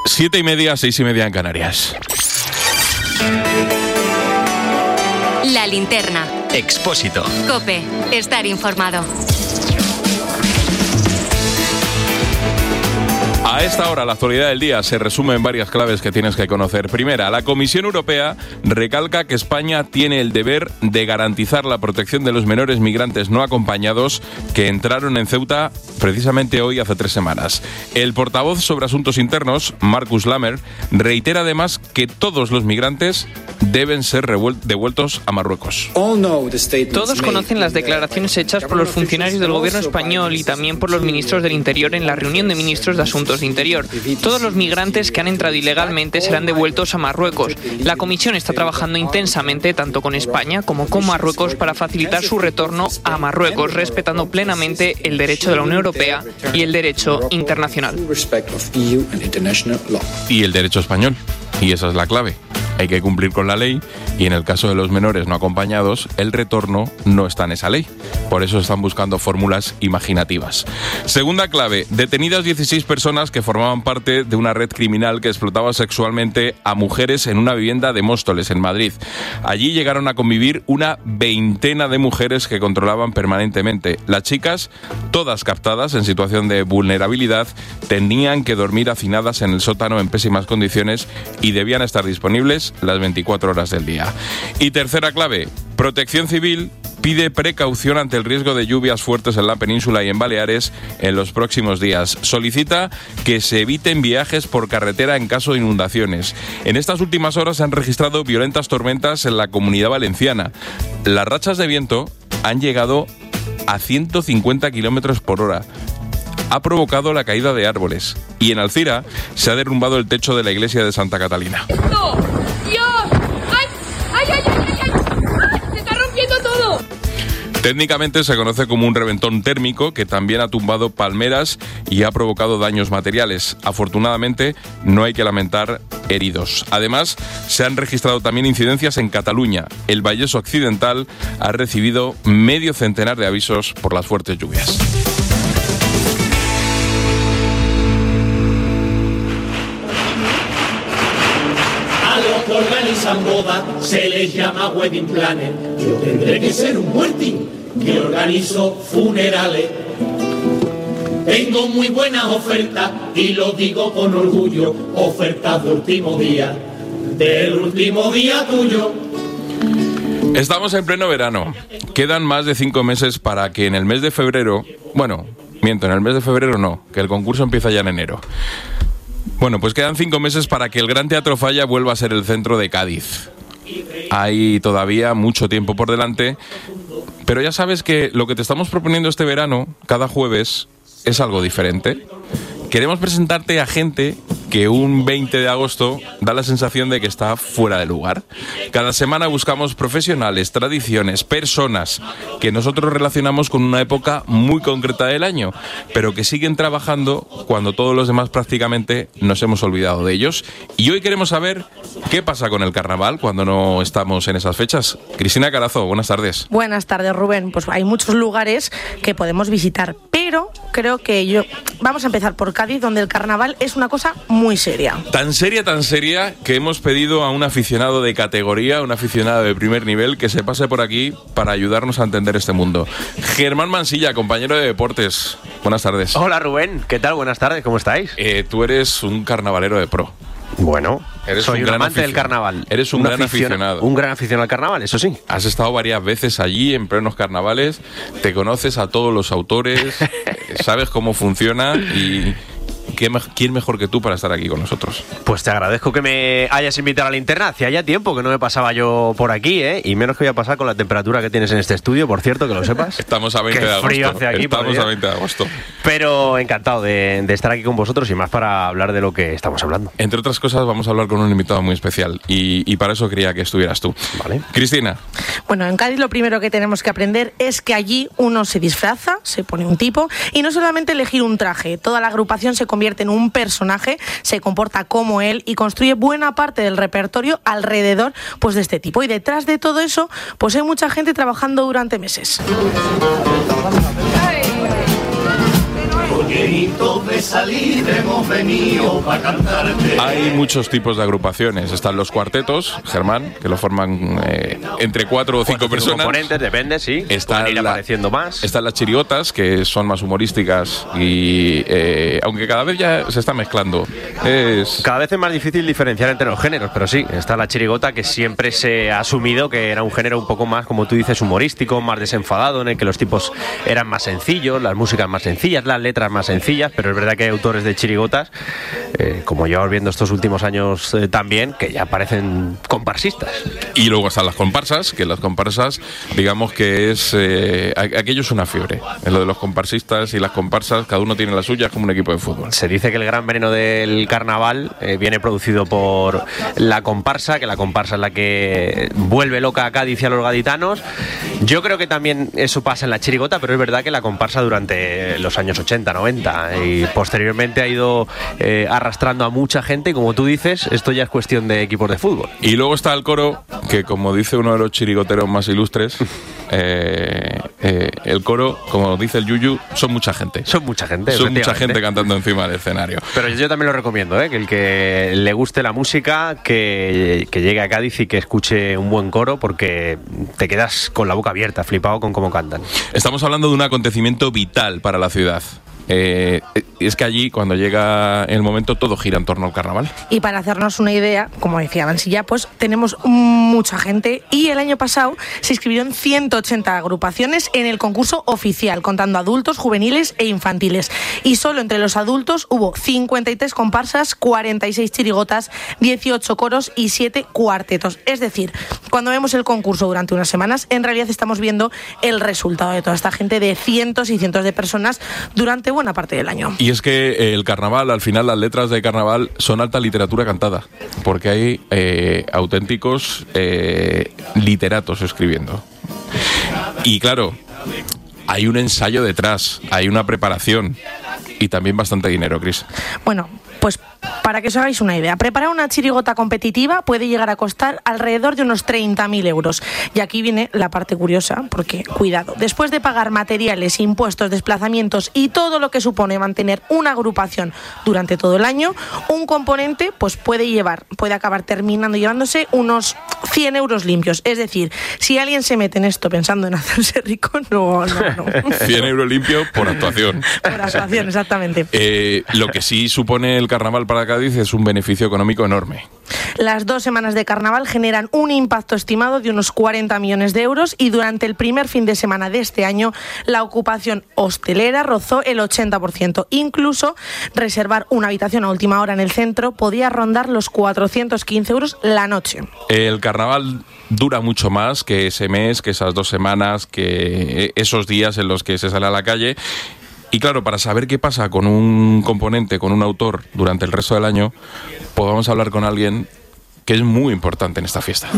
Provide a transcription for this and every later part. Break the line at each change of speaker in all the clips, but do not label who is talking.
7:30, 6:30 en Canarias.
La linterna.
Expósito.
COPE. Estar informado.
A esta hora, la actualidad del día se resume en varias claves que tienes que conocer. Primera, la Comisión Europea recalca que España tiene el deber de garantizar la protección de los menores migrantes no acompañados que entraron en Ceuta precisamente hoy hace 3 semanas. El portavoz sobre Asuntos Internos, Markus Lammer, reitera además que todos los migrantes deben ser devueltos a Marruecos.
Todos conocen las declaraciones hechas por los funcionarios del gobierno español y también por los ministros del Interior en la reunión de ministros de Asuntos de Interior. Todos los migrantes que han entrado ilegalmente serán devueltos a Marruecos. La Comisión está trabajando intensamente tanto con España como con Marruecos para facilitar su retorno a Marruecos, respetando plenamente el derecho de la Unión Europea y el derecho internacional.
Y el derecho español. Y esa es la clave. Hay que cumplir con la ley y en el caso de los menores no acompañados, el retorno no está en esa ley. Por eso están buscando fórmulas imaginativas. Segunda clave, detenidas 16 personas que formaban parte de una red criminal que explotaba sexualmente a mujeres en una vivienda de Móstoles, en Madrid. Allí llegaron a convivir una veintena de mujeres que controlaban permanentemente. Las chicas, todas captadas en situación de vulnerabilidad, tenían que dormir hacinadas en el sótano en pésimas condiciones y debían estar disponibles las 24 horas del día. Y tercera clave, Protección Civil pide precaución ante el riesgo de lluvias fuertes en la península y en Baleares en los próximos días. Solicita que se eviten viajes por carretera en caso de inundaciones. En estas últimas horas se han registrado violentas tormentas en la Comunidad Valenciana. Las rachas de viento han llegado a 150 kilómetros por hora. Ha provocado la caída de árboles y en Alcira se ha derrumbado el techo de la iglesia de Santa Catalina.
¡No! ¡Dios! ¡Ay! ¡Se está rompiendo todo!
Técnicamente se conoce como un reventón térmico que también ha tumbado palmeras y ha provocado daños materiales. Afortunadamente no hay que lamentar heridos. Además, se han registrado también incidencias en Cataluña. El Vallés Occidental ha recibido medio centenar de avisos por las fuertes lluvias.
Organizan boda, se les llama wedding planner. Yo tendré que ser un wedding que organizo funerales. Tengo muy buenas ofertas y lo digo con orgullo. Ofertas de último día, del último día tuyo.
Estamos en pleno verano. Quedan más de 5 meses para que en el mes de febrero... Bueno, miento, en el mes de febrero no, que el concurso empieza ya en enero. Bueno, pues quedan 5 meses para que el Gran Teatro Falla vuelva a ser el centro de Cádiz. Hay todavía mucho tiempo por delante, pero ya sabes que lo que te estamos proponiendo este verano, cada jueves, es algo diferente. Queremos presentarte a gente que un 20 de agosto da la sensación de que está fuera de lugar. Cada semana buscamos profesionales, tradiciones, personas que nosotros relacionamos con una época muy concreta del año, pero que siguen trabajando cuando todos los demás prácticamente nos hemos olvidado de ellos. Y hoy queremos saber qué pasa con el carnaval cuando no estamos en esas fechas. Cristina Carazo, buenas tardes.
Buenas tardes, Rubén. Pues hay muchos lugares que podemos visitar, pero creo que vamos a empezar por Cádiz, donde el carnaval es una cosa muy seria. Tan
seria que hemos pedido a un aficionado de categoría, un aficionado de primer nivel, que se pase por aquí para ayudarnos a entender este mundo. Germán Mansilla, compañero de deportes. Buenas tardes.
Hola, Rubén. ¿Qué tal? Buenas tardes. ¿Cómo estáis?
Tú eres un carnavalero de pro.
Bueno, soy un amante del carnaval.
Eres un gran aficionado.
Un gran aficionado al carnaval, eso sí.
Has estado varias veces allí en plenos carnavales, te conoces a todos los autores, sabes cómo funciona y... ¿Quién mejor que tú para estar aquí con nosotros?
Pues te agradezco que me hayas invitado a la linterna. Hacía ya tiempo que no me pasaba yo por aquí, ¿eh? Y menos que voy a pasar con la temperatura que tienes en este estudio, por cierto, que lo sepas.
Estamos a 20 de agosto.
Frío hace aquí,
estamos a 20 de agosto.
Pero encantado de estar aquí con vosotros y más para hablar de lo que estamos hablando.
Entre otras cosas, vamos a hablar con un invitado muy especial y para eso quería que estuvieras tú.
Vale.
Cristina.
Bueno, en Cádiz lo primero que tenemos que aprender es que allí uno se disfraza, se pone un tipo y no solamente elegir un traje. Toda la agrupación se convierte en un personaje, se comporta como él y construye buena parte del repertorio alrededor pues de este tipo. Y detrás de todo eso, pues hay mucha gente trabajando durante meses.
Porque Penitos de salir hemos venido para cantarte.
Hay muchos tipos de agrupaciones. Están los cuartetos, Germán, que lo forman entre 4 o 5 personas.
Componentes, depende, sí.
Están
ir apareciendo más.
Están las chirigotas, que son más humorísticas y aunque cada vez ya se está mezclando.
Cada vez es más difícil diferenciar entre los géneros, pero sí, está la chirigota, que siempre se ha asumido que era un género un poco más, como tú dices, humorístico, más desenfadado, en el que los tipos eran más sencillos, las músicas más sencillas, las letras más sencillas, pero es verdad que hay autores de chirigotas, como llevamos viendo estos últimos años también, que ya parecen comparsistas.
Y luego están las comparsas, que las comparsas, digamos que es aquello es una fiebre. En lo de los comparsistas y las comparsas, cada uno tiene la suya, es como un equipo de fútbol.
Se dice que el gran veneno del carnaval viene producido por la comparsa, que la comparsa es la que vuelve loca a Cádiz y a los gaditanos. Yo creo que también eso pasa en la chirigota, pero es verdad que la comparsa durante los años 80, 90 y posteriormente ha ido arrastrando a mucha gente, y como tú dices, esto ya es cuestión de equipos de fútbol.
Y luego está el coro, que como dice uno de los chirigoteros más ilustres, el coro, como dice el Yuyu, son mucha gente.
Son mucha gente,
Son mucha gente cantando encima del escenario.
Pero yo también lo recomiendo, que el que le guste la música, que llegue a Cádiz y que escuche un buen coro, porque te quedas con la boca abierta, flipado con cómo cantan.
Estamos hablando de un acontecimiento vital para la ciudad. Es que allí, cuando llega el momento, todo gira en torno al carnaval.
Y para hacernos una idea, como decía Mansilla, pues tenemos mucha gente, y el año pasado se inscribieron 180 agrupaciones en el concurso oficial, contando adultos, juveniles e infantiles. Y solo entre los adultos hubo 53 comparsas, 46 chirigotas, 18 coros y 7 cuartetos. Es decir, cuando vemos el concurso durante unas semanas, en realidad estamos viendo el resultado de toda esta gente, de cientos y cientos de personas durante buena parte del año.
Y es que el carnaval, al final, las letras de carnaval son alta literatura cantada, porque hay auténticos literatos escribiendo. Y claro, hay un ensayo detrás, hay una preparación y también bastante dinero, Cris.
Bueno, pues para que os hagáis una idea, preparar una chirigota competitiva puede llegar a costar alrededor de unos 30.000 euros. Y aquí viene la parte curiosa, porque, cuidado, después de pagar materiales, impuestos, desplazamientos y todo lo que supone mantener una agrupación durante todo el año, un componente pues puede acabar terminando llevándose unos 100 euros limpios. Es decir, si alguien se mete en esto pensando en hacerse rico, no.
100 euros limpios por actuación.
Por actuación, exactamente.
Lo que sí supone el carnaval para Cádiz es un beneficio económico enorme.
Las 2 semanas de carnaval generan un impacto estimado de unos 40 millones de euros, y durante el primer fin de semana de este año la ocupación hostelera rozó el 80%. Incluso reservar una habitación a última hora en el centro podía rondar los 415 euros la noche.
El carnaval dura mucho más que ese mes, que esas 2 semanas, que esos días en los que se sale a la calle. Y claro, para saber qué pasa con un componente, con un autor durante el resto del año, pues vamos a hablar con alguien que es muy importante en esta fiesta.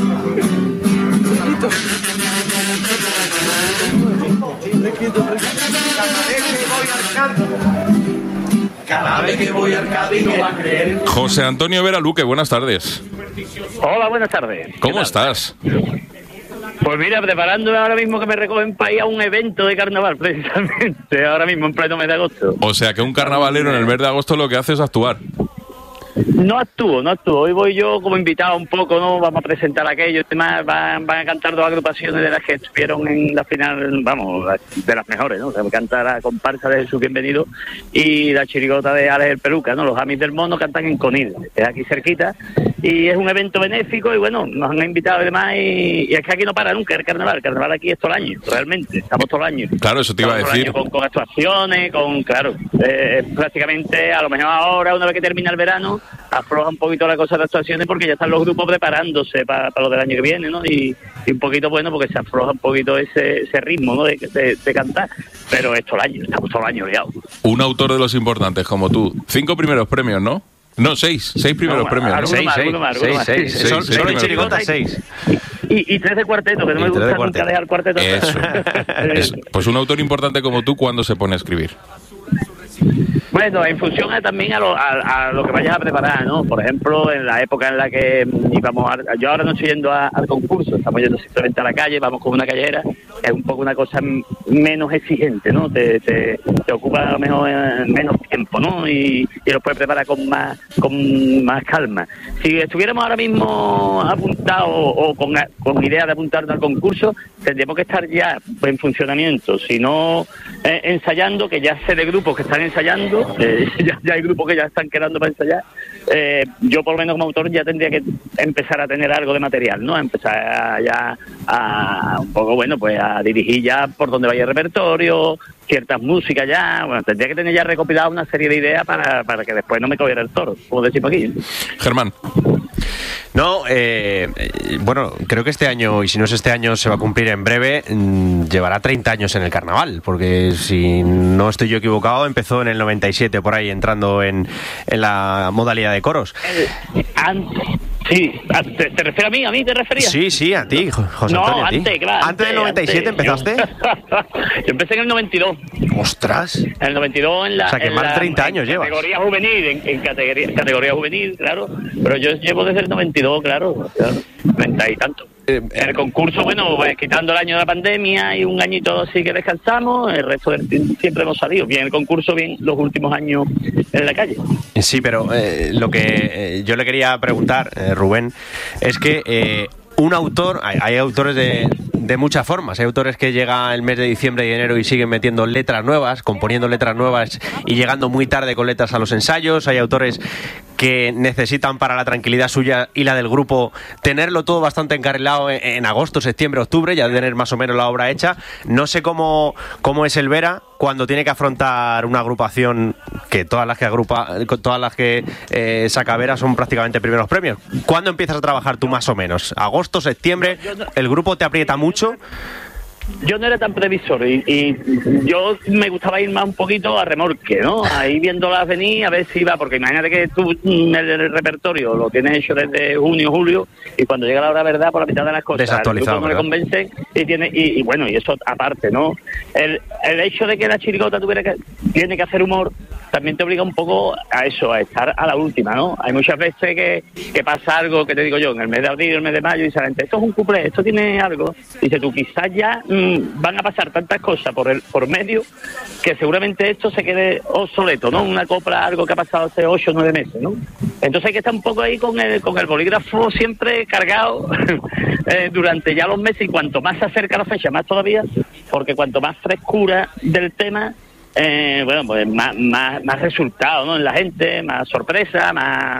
Cada vez que voy al Cádiz no va a creer.
José Antonio Vera Luque, buenas tardes.
Hola, buenas tardes.
¿Cómo estás?
Pues mira, preparándome ahora mismo que me recogen para ir a un evento de carnaval, precisamente, ahora mismo en pleno mes de agosto.
O sea que un carnavalero en el mes de agosto lo que hace es actuar.
No actúo. Hoy voy yo como invitado un poco, ¿no? Vamos a presentar aquello y demás. Van a cantar 2 agrupaciones de las que estuvieron en la final, vamos, de las mejores, ¿no? Se canta la comparsa de Jesús Bienvenido y la chirigota de Alex el Peluca, ¿no? Los Amis del Mono cantan en Conil, es aquí cerquita. Y es un evento benéfico y bueno, nos han invitado y demás, y es que aquí no para nunca el carnaval aquí es todo el año, realmente, estamos todo el año.
Claro, eso te iba a decir.
Con actuaciones, prácticamente a lo mejor ahora, una vez que termina el verano, afloja un poquito la cosa de actuaciones porque ya están los grupos preparándose para lo del año que viene, ¿no? Y un poquito, bueno, porque se afloja un poquito ese ritmo, ¿no? De cantar, pero es todo el año, estamos todo el año liados.
Un autor de los importantes como tú, 5 primeros premios, ¿no? No, 6 primeros premios, ¿no?
6. Solo en chirigota 6.
Y 3 de cuarteto, que no me gusta nunca dejar cuarteto.
Eso. Pues un autor importante como tú, ¿cuándo se pone a escribir?
Bueno, en función también a lo que vayas a preparar, ¿no? Por ejemplo, en la época en la que íbamos yo ahora no estoy yendo al concurso, estamos yendo simplemente a la calle, vamos con una callera, es un poco una cosa menos exigente, ¿no? Te ocupa a lo mejor menos tiempo, ¿no? Y lo puedes preparar con más calma. Si estuviéramos ahora mismo apuntados o con idea de apuntarnos al concurso, tendríamos que estar ya en funcionamiento, si no ensayando, que ya sé de grupos que están ensayando, ya hay grupos que ya están quedando para ensayar. Yo por lo menos como autor ya tendría que empezar a tener algo de material, ¿no? Empezar ya a un poco, bueno, pues a dirigir ya por donde vaya el repertorio, ciertas músicas ya, bueno, tendría que tener ya recopilada una serie de ideas para que después no me cogiera el toro, como decimos aquí.
Germán.
No, bueno, creo que este año, y si no es este año, se va a cumplir en breve, llevará 30 años en el carnaval, porque si no estoy yo equivocado, empezó en el 97, por ahí, entrando en la modalidad de coros.
Sí, ¿te refieres a mí? ¿A mí te referías?
Sí, a ti, José Antonio. No,
antes, claro.
¿Antes del 97 empezaste?
Yo empecé en el 92.
¡Ostras!
En el 92 en la...
O sea, que más de 30 años llevas.
Categoría juvenil, en categoría juvenil, claro. Pero yo llevo desde el 92, claro. 30 y tanto. En el concurso, bueno, pues quitando el año de la pandemia y un añito así que descansamos, el resto del tiempo siempre hemos salido. Bien el concurso, bien los últimos años en la calle.
Sí, pero lo que yo le quería preguntar, Rubén, es que un autor, hay autores de muchas formas. Hay autores que llegan el mes de diciembre y enero y siguen metiendo letras nuevas, componiendo letras nuevas y llegando muy tarde con letras a los ensayos. Hay autores que necesitan para la tranquilidad suya y la del grupo tenerlo todo bastante encarrilado en agosto, septiembre, octubre, ya tener más o menos la obra hecha. No sé cómo es el Vera cuando tiene que afrontar una agrupación que todas las que saca Vera son prácticamente primeros premios. ¿Cuándo empiezas a trabajar tú más o menos? ¿Agosto, septiembre? ¿El grupo te aprieta mucho?
Yo no era tan previsor y yo me gustaba ir más un poquito a remolque, ¿no? Ahí viéndolas venir, a ver si iba, porque imagínate que tú el repertorio lo tienes hecho desde junio, julio, y cuando llega la hora verdad, por la mitad de las cosas,
desactualizado,
el grupo no le convence y bueno, y eso aparte, ¿no? El hecho de que la chirigota tiene que hacer humor, también te obliga un poco a eso, a estar a la última, ¿no? Hay muchas veces que pasa algo, que te digo yo, en el mes de abril, el mes de mayo, y dice la gente, esto es un cuplé, esto tiene algo. Dice tú, quizás ya van a pasar tantas cosas por medio que seguramente esto se quede obsoleto, ¿no? Una copla, algo que ha pasado hace 8 o 9 meses, ¿no? Entonces hay que estar un poco ahí con el bolígrafo siempre cargado durante ya los meses, y cuanto más se acerca la fecha, más todavía, porque cuanto más frescura del tema, bueno, pues más resultado, ¿no? En la gente, más sorpresa,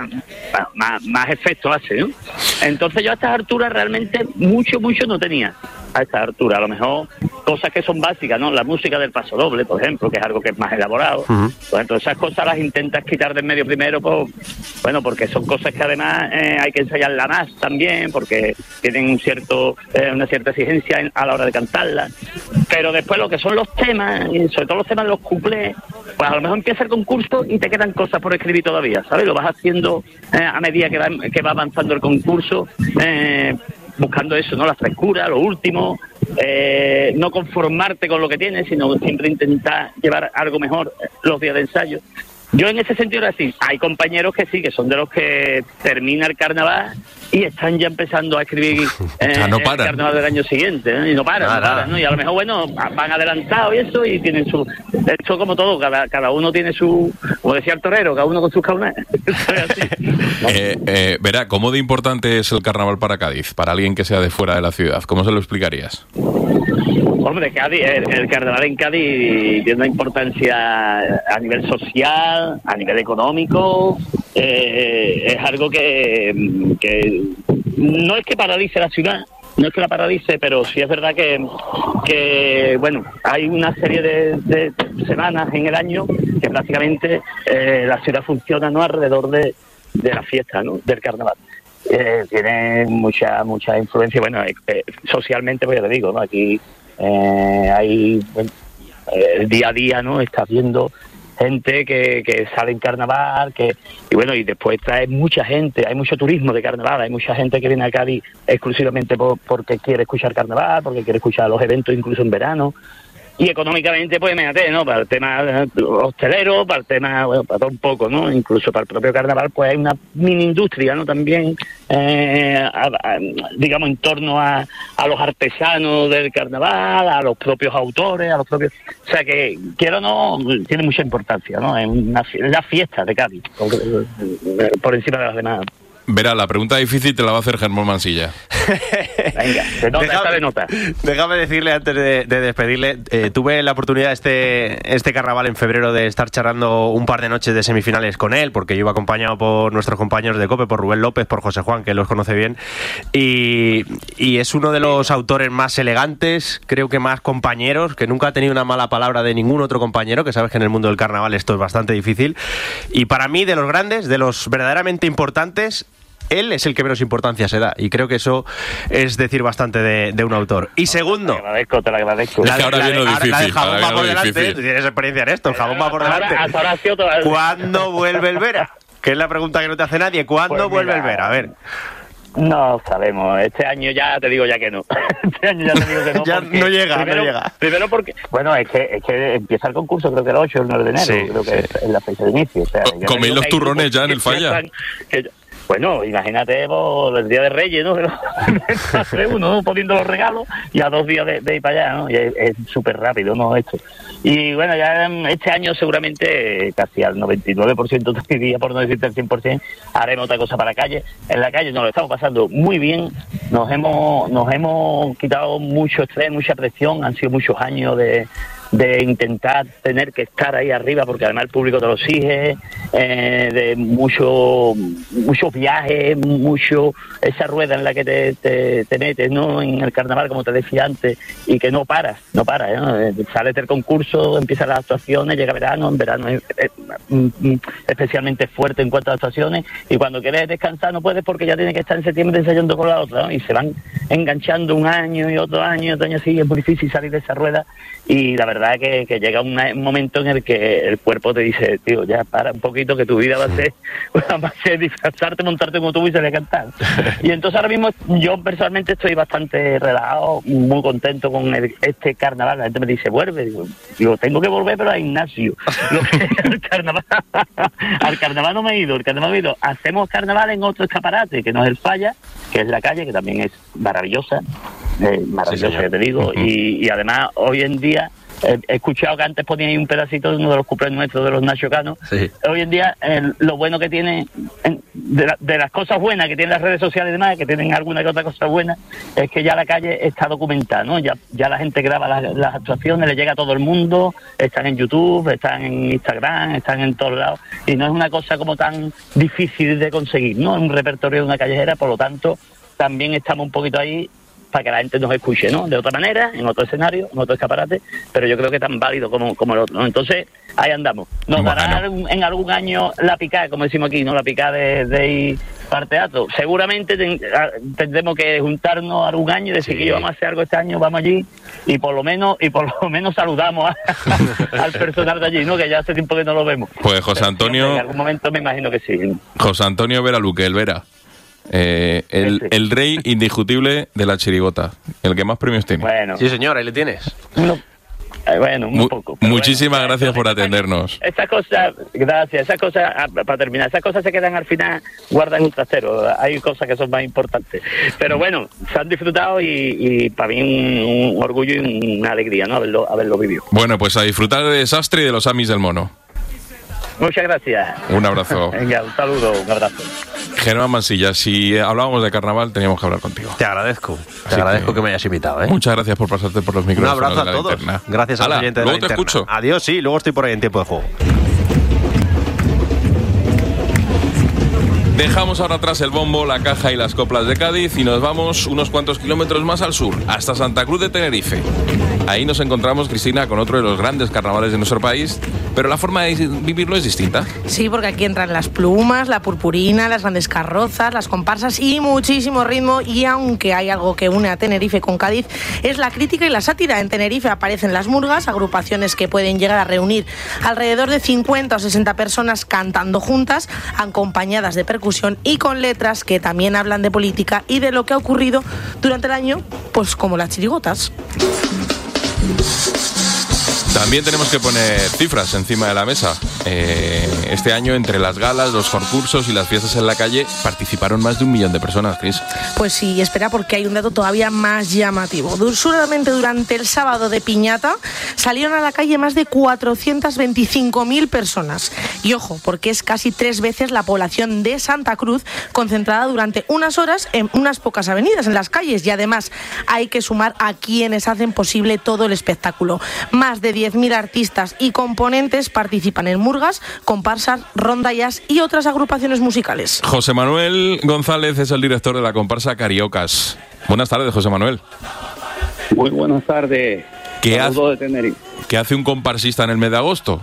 más efecto hace, ¿no? Entonces yo a estas alturas realmente mucho no tenía. A esta altura, a lo mejor cosas que son básicas, ¿no? La música del paso doble, por ejemplo, que es algo que es más elaborado. Pues entonces esas cosas las intentas quitar del medio primero, pues, bueno, porque son cosas que además hay que ensayarlas más también, porque tienen una cierta exigencia a la hora de cantarlas. Pero después lo que son los temas, y sobre todo los temas de los cuplés, pues a lo mejor empieza el concurso y te quedan cosas por escribir todavía, ¿sabes? Lo vas haciendo a medida que va avanzando el concurso, buscando eso, ¿no? La frescura, lo último, no conformarte con lo que tienes, sino siempre intentar llevar algo mejor los días de ensayo. Yo en ese sentido era así. Hay compañeros que sí, que son de los que termina el carnaval y están ya empezando a escribir
no paran.
El carnaval del año siguiente, ¿no? Y no paran, ¿no? Y a lo mejor, bueno, van adelantados y eso, y tienen esto como todo, cada uno tiene como decía el torero, cada uno con sus caunas.
Verá, ¿cómo de importante es el carnaval para Cádiz? Para alguien que sea de fuera de la ciudad, ¿cómo se lo explicarías?
Hombre, Cádiz, el carnaval en Cádiz tiene una importancia a nivel social, a nivel económico. Es algo que no es que paralice la ciudad, no es que la paralice, pero sí es verdad que bueno, hay una serie de semanas en el año que prácticamente la ciudad funciona, ¿no?, alrededor de la fiesta, ¿no?, del carnaval. Tiene mucha influencia, bueno, socialmente, pues ya te digo, ¿no? Aquí hay, bueno, el día a día, ¿no? Estás viendo gente que sale en carnaval, y bueno, y después trae mucha gente, hay mucho turismo de carnaval, hay mucha gente que viene a Cádiz exclusivamente porque quiere escuchar carnaval, porque quiere escuchar los eventos incluso en verano. y económicamente, pues imagínate, ¿no? Para el tema hostelero, para el tema, bueno, para todo un poco, ¿no? Incluso para el propio carnaval, pues hay una mini industria, ¿no? También, digamos, en torno a los artesanos del carnaval, a los propios autores, a los propios... O sea que, quiero o no, tiene mucha importancia, ¿no? Es la fiesta de Cádiz, por encima de las demás.
Verá, la pregunta difícil te la va a hacer Germán Mansilla.
Venga, de nota.
Déjame decirle antes de despedirle, tuve la oportunidad este carnaval en febrero de estar charlando un par de noches de semifinales con él, porque yo iba acompañado por nuestros compañeros de COPE, por Rubén López, por José Juan, que los conoce bien, y es uno de los autores más elegantes, creo que más compañeros, que nunca ha tenido una mala palabra de ningún otro compañero, que sabes que en el mundo del carnaval esto es bastante difícil, y para mí, de los grandes, de los verdaderamente importantes, él es el que menos importancia se da, y creo que eso es decir bastante de un autor. Y segundo,
te lo agradezco.
Es que ahora viene lo difícil.
La del jabón va por delante, tú tienes experiencia en esto, el jabón va por delante. ¿Cuándo vuelve el Vera? Que es la pregunta que no te hace nadie. ¿Cuándo vuelve el Vera? A ver.
No sabemos, este año ya te digo ya que no. Este año ya te digo que no.
Ya no llega.
Primero porque, bueno, es que empieza el concurso, creo que el 8 o el 9 de enero,
sí,
creo que es la fecha de inicio. O sea,
¿coméis los turrones ya en el Falla?
Bueno, imagínate el Día de Reyes, ¿no? Uno poniendo los regalos y a 2 días de ir para allá, ¿no? Y es súper rápido, ¿no? Esto. Y bueno, ya este año seguramente casi al 99% te diría, por no decirte al 100%, haremos otra cosa para la calle. En la calle nos lo estamos pasando muy bien, nos hemos quitado mucho estrés, mucha presión, han sido muchos años de intentar tener que estar ahí arriba, porque además el público te lo exige, de muchos viajes, esa rueda en la que te metes, ¿no? En el carnaval, como te decía antes, y que no paras, ¿no? Sales del concurso, empiezan las actuaciones, llega verano, en verano es especialmente fuerte en cuanto a actuaciones, y cuando quieres descansar no puedes porque ya tienes que estar en septiembre ensayando con la otra, ¿no? Y se van enganchando un año y otro año así, es muy difícil salir de esa rueda, y la verdad que llega un momento en el que el cuerpo te dice, tío, ya para un poquito, que tu vida va a ser disfrazarte, montarte en un autobús y salir a cantar. Y entonces ahora mismo yo personalmente estoy bastante relajado, muy contento con este carnaval. La gente me dice, vuelve, digo, tengo que volver, pero a Ignacio. Al carnaval no me he ido, hacemos carnaval en otro escaparate, que no es el Falla, que es la calle, que también es maravillosa,
sí,
que te digo, y además hoy en día he escuchado que antes ponía ahí un pedacito de uno de los cuplés nuestros de los Nacho Cano. Sí. Hoy en día lo bueno que tiene, de las cosas buenas que tienen las redes sociales y demás, que tienen alguna que otra cosa buena, es que ya la calle está documentada, ¿no? Ya la gente graba las actuaciones, le llega a todo el mundo, están en YouTube, están en Instagram, están en todos lados, y no es una cosa como tan difícil de conseguir, ¿no? Un repertorio de una callejera, por lo tanto también estamos un poquito ahí para que la gente nos escuche, ¿no? De otra manera, en otro escenario, en otro escaparate, pero yo creo que tan válido como el otro, ¿no? Entonces, ahí andamos. Nos dará en algún año la picada, como decimos aquí, ¿no? La picada de ir para el teatro. Seguramente tendremos que juntarnos algún año y decir que vamos a hacer algo este año, vamos allí, y por lo menos saludamos al personal de allí, ¿no? Que ya hace tiempo que no lo vemos.
Pues José Antonio...
En algún momento me imagino que sí.
José Antonio Vera Luque, el Vera. El rey indiscutible de la chirigota, el que más premios tiene.
Bueno.
Sí, señor, ahí le tienes.
Un poco.
Muchísimas gracias por atendernos.
Esas cosas para terminar, esas cosas se quedan al final guardan un trastero. Hay cosas que son más importantes. Pero bueno, se han disfrutado y para mí un orgullo y una alegría, ¿no? Haberlo vivido.
Bueno, pues a disfrutar de Desastre y de los Amis del Mono.
Muchas gracias.
Un abrazo.
Venga, un saludo, un abrazo.
Germán Mansilla, si hablábamos de carnaval teníamos que hablar contigo.
Te agradezco que me hayas invitado, ¿eh?
Muchas gracias por pasarte por los micrófonos.
Un abrazo
de
a todos.
Linterna.
Gracias a los oyentes de la
Luego te
Linterna.
escucho.
Adiós, sí, luego estoy por ahí en tiempo de juego.
Dejamos ahora atrás el bombo, la caja y las coplas de Cádiz y nos vamos unos cuantos kilómetros más al sur, hasta Santa Cruz de Tenerife. Ahí nos encontramos, Cristina, con otro de los grandes carnavales de nuestro país, pero la forma de vivirlo es distinta.
Sí, porque aquí entran las plumas, la purpurina, las grandes carrozas, las comparsas y muchísimo ritmo, y aunque hay algo que une a Tenerife con Cádiz, es la crítica y la sátira. En Tenerife aparecen las murgas, agrupaciones que pueden llegar a reunir alrededor de 50 o 60 personas cantando juntas, acompañadas de percusión y con letras que también hablan de política y de lo que ha ocurrido durante el año, pues como las chirigotas.
También tenemos que poner cifras encima de la mesa. Este año, entre las galas, los concursos y las fiestas en la calle, participaron más de 1 millón de personas, Cris.
Pues sí, espera, porque hay un dato todavía más llamativo. Solamente durante el sábado de Piñata salieron a la calle más de 425.000 personas. Y ojo, porque es casi 3 veces la población de Santa Cruz, concentrada durante unas horas en unas pocas avenidas, en las calles. Y además hay que sumar a quienes hacen posible todo el espectáculo. Más de 10.000 artistas y componentes participan en murgas, comparsas, rondallas y otras agrupaciones musicales.
José Manuel González es el director de la comparsa Cariocas. Buenas tardes, José Manuel.
Muy buenas tardes.
¿Qué hace un comparsista en el mes de agosto?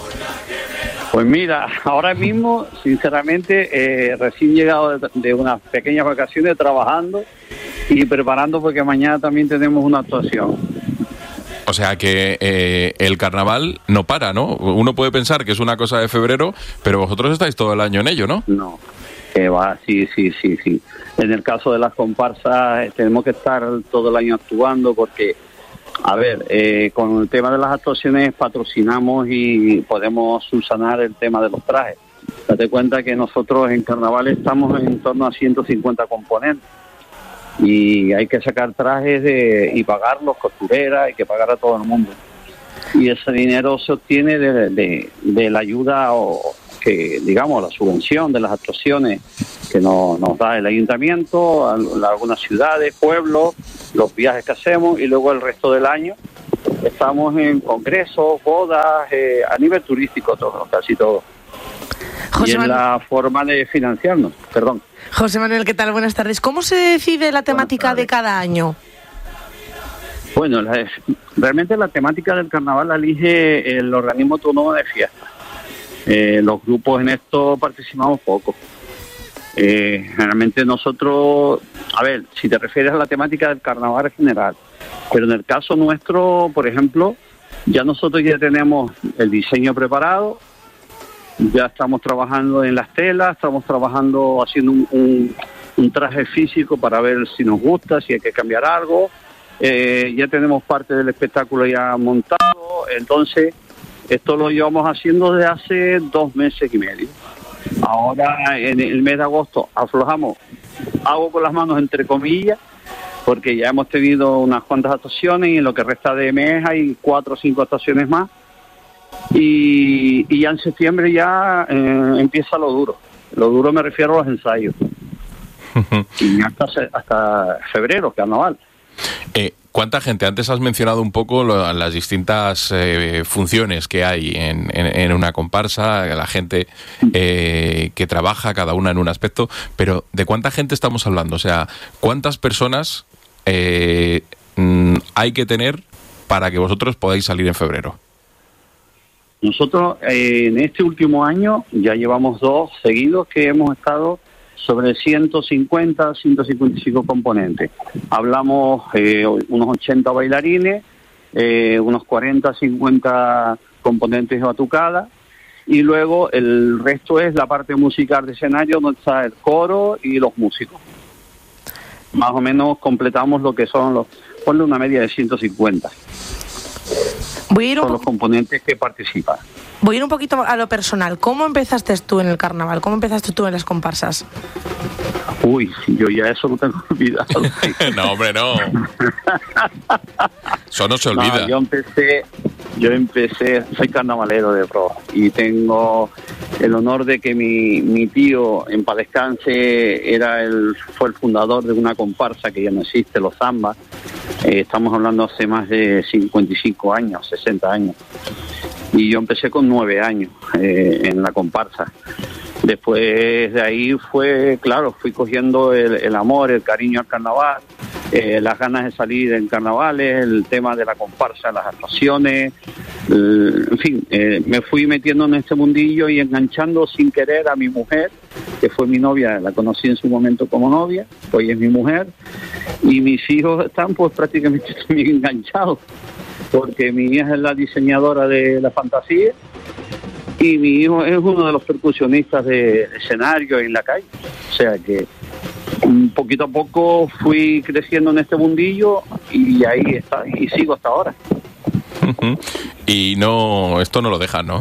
Pues mira, ahora mismo, sinceramente, recién llegado de unas pequeñas vacaciones trabajando y preparando porque mañana también tenemos una actuación.
O sea que el carnaval no para, ¿no? Uno puede pensar que es una cosa de febrero, pero vosotros estáis todo el año en ello, ¿no?
No, que va, sí. En el caso de las comparsas tenemos que estar todo el año actuando porque, a ver, con el tema de las actuaciones patrocinamos y podemos subsanar el tema de los trajes. Date cuenta que nosotros en carnaval estamos en torno a 150 componentes. Y hay que sacar trajes y pagarlos, costureras, hay que pagar a todo el mundo. Y ese dinero se obtiene de la ayuda o que, digamos, la subvención de las actuaciones que nos da el ayuntamiento, algunas ciudades, pueblos, los viajes que hacemos y luego el resto del año estamos en congresos, bodas, a nivel turístico, casi todo. Y es la forma de financiarnos, perdón.
José Manuel, ¿qué tal? Buenas tardes. ¿Cómo se decide la temática de cada año?
Bueno, realmente la temática del carnaval la elige el organismo autónomo de fiesta. Los grupos en esto participamos poco. Generalmente nosotros, a ver, si te refieres a la temática del carnaval en general, pero en el caso nuestro, por ejemplo, ya nosotros ya tenemos el diseño preparado. Ya estamos trabajando en las telas, estamos trabajando haciendo un traje físico para ver si nos gusta, si hay que cambiar algo. Ya tenemos parte del espectáculo ya montado, entonces esto lo llevamos haciendo desde hace 2 meses y medio. Ahora en el mes de agosto aflojamos, hago con las manos entre comillas, porque ya hemos tenido unas cuantas actuaciones y en lo que resta de mes hay 4 o 5 actuaciones más. Y ya en septiembre ya empieza lo duro. Lo duro me refiero a los ensayos. Y hasta febrero, carnaval.
¿Cuánta gente? Antes has mencionado un poco las distintas funciones que hay en una comparsa, la gente que trabaja, cada una en un aspecto, pero ¿de cuánta gente estamos hablando? O sea, ¿cuántas personas hay que tener para que vosotros podáis salir en febrero?
Nosotros en este último año ya llevamos 2 seguidos que hemos estado sobre 150, 155 componentes. Hablamos unos 80 bailarines, unos 40, 50 componentes de batucada y luego el resto es la parte musical de escenario donde está el coro y los músicos. Más o menos completamos lo que son ponle una media de 150. Son los componentes que participan.
Voy a ir un poquito a lo personal. ¿Cómo empezaste tú en el carnaval? ¿Cómo empezaste tú en las comparsas?
Uy, yo ya eso lo tengo olvidado.
No, hombre, no. Eso no se olvida.
No, yo empecé, soy carnavalero de pro y tengo el honor de que mi tío, en paz descanse, fue el fundador de una comparsa que ya no existe, los Zambas. Estamos hablando hace más de 55 años, 60 años. Y yo empecé con 9 años en la comparsa. Después de ahí fui cogiendo el amor, el cariño al carnaval, las ganas de salir en carnavales, el tema de la comparsa, las actuaciones, en fin, me fui metiendo en este mundillo y enganchando sin querer a mi mujer, que fue mi novia, la conocí en su momento como novia, hoy es mi mujer, y mis hijos están pues prácticamente también enganchados, porque mi hija es la diseñadora de la fantasía, y mi hijo es uno de los percusionistas de escenario en la calle. O sea que poquito a poco fui creciendo en este mundillo y ahí está, y sigo hasta ahora.
Y no, esto no lo dejan, ¿no?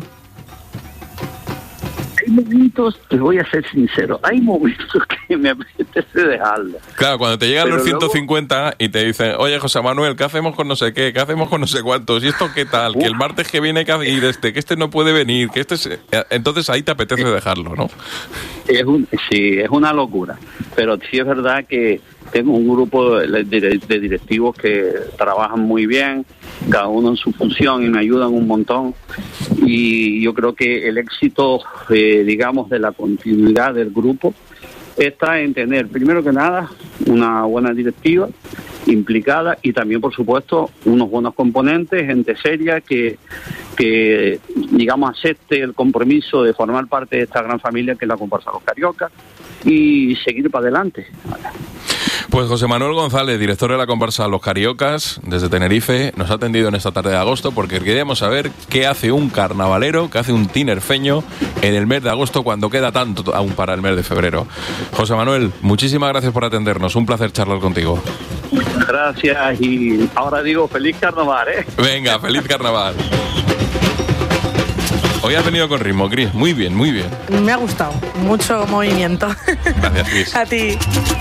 Hay momentos, te voy a ser sincero, hay momentos que me apetece dejarlo.
Claro, cuando te llegan
Pero
los 150 y te dicen, oye, José Manuel, ¿qué hacemos con no sé qué? ¿Qué hacemos con no sé cuántos? ¿Y esto qué tal? Que el martes que viene hay que ir que este no puede venir, que este es... Entonces ahí te apetece dejarlo, ¿no?
Sí, es una locura. Pero sí es verdad que tengo un grupo de directivos que trabajan muy bien, cada uno en su función y me ayudan un montón. Y yo creo que el éxito, digamos, de la continuidad del grupo está en tener, primero que nada, una buena directiva implicada y también, por supuesto, unos buenos componentes, gente seria que digamos, acepte el compromiso de formar parte de esta gran familia que es la comparsa Los Cariocas y seguir para adelante.
Pues José Manuel González, director de la comparsa Los Cariocas, desde Tenerife, nos ha atendido en esta tarde de agosto porque queríamos saber qué hace un carnavalero, qué hace un tinerfeño en el mes de agosto cuando queda tanto aún para el mes de febrero. José Manuel, muchísimas gracias por atendernos, un placer charlar contigo.
Gracias y ahora digo feliz carnaval, ¿eh?
Venga, feliz carnaval. Hoy has venido con ritmo, Cris. Muy bien, muy bien.
Me ha gustado. Mucho movimiento.
Gracias, Cris.
A ti.